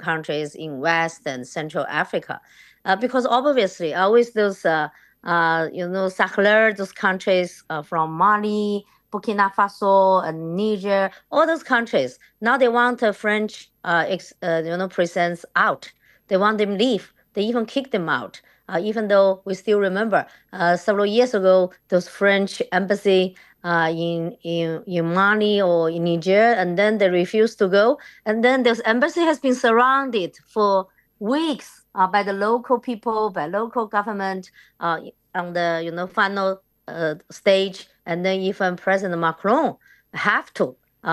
countries in West and Central Africa, because obviously with those Sahel, those countries from Mali, Burkina Faso, and Niger, all those countries now they want a French presence out. They want them leave. They even kick them out. Even though we still remember several years ago, those French embassy in Mali or in Niger, and then they refused to go. And then this embassy has been surrounded for weeks by the local people, by local government on the final stage. And then even President Macron have to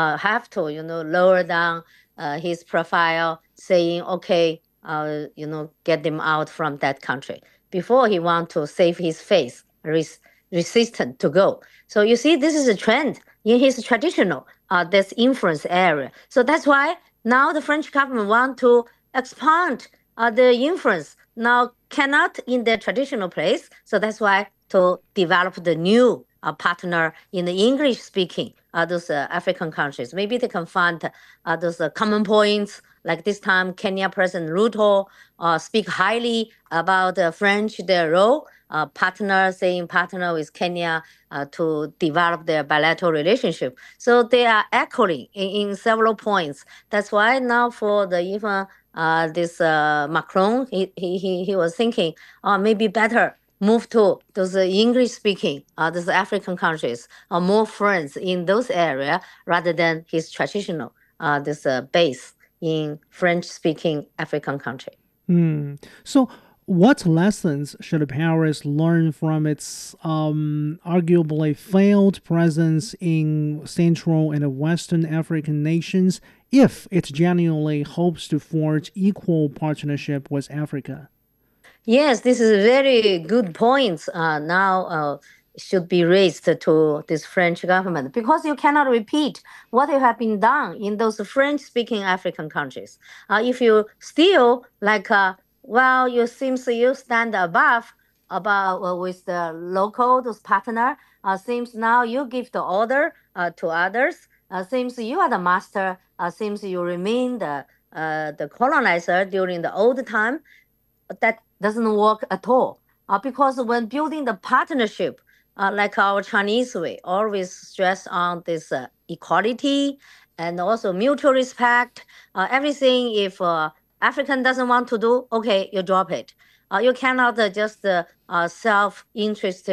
lower down his profile, saying, okay, get them out from that country before he want to save his face, resistant to go. So you see, this is a trend in his traditional this influence area. So that's why now the French government want to expand the influence. Now cannot in their traditional place. So that's why to develop the new partner in the English speaking those African countries. Maybe they can find those common points. Like this time, Kenya President Ruto speak highly about French, their role, saying partner with Kenya to develop their bilateral relationship. So they are echoing in several points. That's why now for the even this Macron, he was thinking, maybe better move to those English-speaking, those African countries, more friends in those areas rather than his traditional this base in French-speaking African country. So what lessons should Paris learn from its arguably failed presence in Central and Western African nations if it genuinely hopes to forge equal partnership with Africa? Yes, this is a very good point now should be raised to this French government, because you cannot repeat what have been done in those French-speaking African countries. If you still you stand above about with the local those partner. Seems now you give the order to others. Seems you are the master. Seems you remain the colonizer during the old time. That doesn't work at all. Because when building the partnership, like our Chinese way, always stress on this equality and also mutual respect. Everything, if African doesn't want to do, okay, you drop it. You cannot just self-interest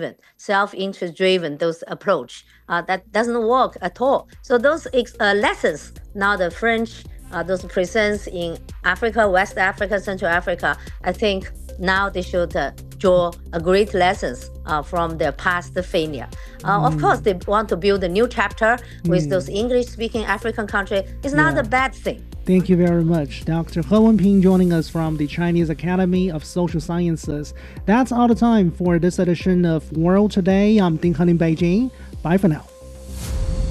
driven those approach. That doesn't work at all. So those lessons now the French those presence in Africa, West Africa, Central Africa, I think now they should draw a great lessons from their past failure. Of course, they want to build a new chapter with those English-speaking African countries. It's not a bad thing. Thank you very much, Dr. He Wenping, joining us from the Chinese Academy of Social Sciences. That's all the time for this edition of World Today. I'm Ding Han in Beijing. Bye for now.